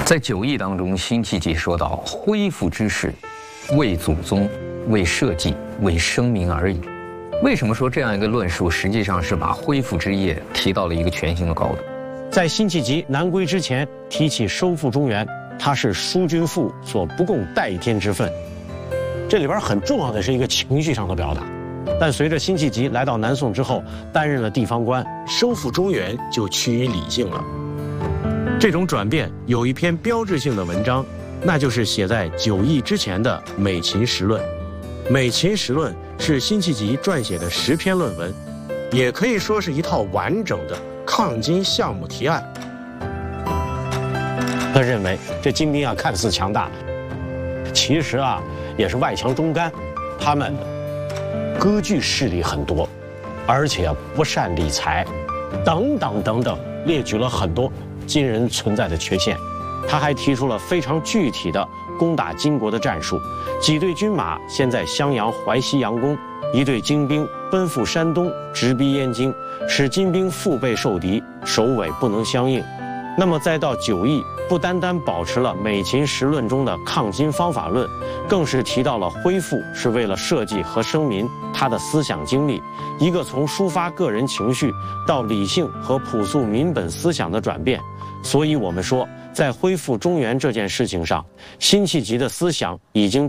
在九义当中，辛弃疾说到：“恢复之事，为祖宗，为社稷，为生民而已。”为什么说这样一个论述，实际上是把恢复之业提到了一个全新的高度？ 在辛弃疾南归之前，提起收复中原，他是疏君父所不共戴天之分。这里边很重要的是一个情绪上的表达。但随着辛弃疾来到南宋之后，担任了地方官，收复中原就趋于理性了。这种转变有一篇标志性的文章，那就是写在九义之前的《美秦时论》。《美秦时论》是辛弃疾撰写的10篇论文，也可以说是一套完整的抗金项目提案。他认为这金兵看似强大，其实也是外强中干，他们割据势力很多，而且不善理财，等等，列举了很多金人存在的缺陷。他还提出了非常具体的攻打金国的战术：几队军马先在襄阳、淮西佯攻，一队精兵奔赴山东，直逼燕京，使金兵腹背受敌，首尾不能相应。那么再到九义，不单保持了《美秦时论》中的抗金方法论，更是提到了恢复是为了社稷和生民，他的思想经历，一个从抒发个人情绪到理性和朴素民本思想的转变。所以我们说，在恢复中原这件事情上，辛弃疾的思想已经